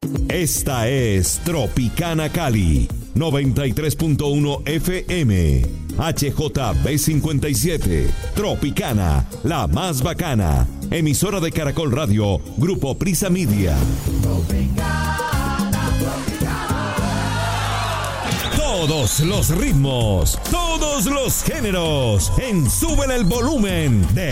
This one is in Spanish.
Esta es Tropicana Cali, 93.1 FM, HJB57, Tropicana, la más bacana, emisora de Caracol Radio, Grupo Prisa Media. Todos los ritmos, todos los géneros, en Súbele el Volumen de